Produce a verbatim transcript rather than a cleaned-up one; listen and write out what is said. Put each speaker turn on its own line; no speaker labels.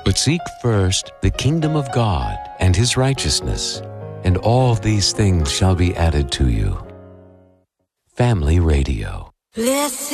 But seek first the kingdom of God and His righteousness, and all these things shall be added to you. Family Radio.
Listen.